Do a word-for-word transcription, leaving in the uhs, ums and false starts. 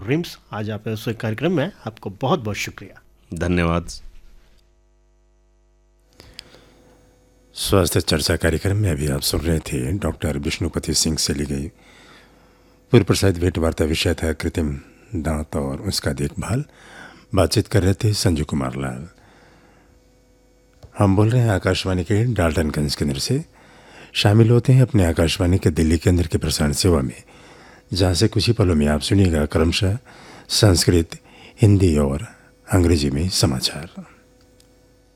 RIMS. आज आप इस कार्यक्रम में आपको बहुत बहुत शुक्रिया। धन्यवाद। स्वास्थ्य चर्चा कार्यक्रम में अभी आप सुन रहे थे डॉक्टर विष्णुपति सिंह से ली गई पूर्व प्रसारित भेंट वार्ता। विषय था कृत्रिम दांत और उसका देखभाल। बातचीत कर रहे थे संजू कुमार लाल। हम बोल रहे हैं आकाशवाणी के डाल्टनगंज केंद्र से। शामिल होते हैं अपने आकाशवाणी के दिल्ली केंद्र के प्रसारण सेवा में, जहाँ से कुछ ही पलों में आप सुनिएगा क्रमशः संस्कृत, हिंदी और अंग्रेजी में समाचार।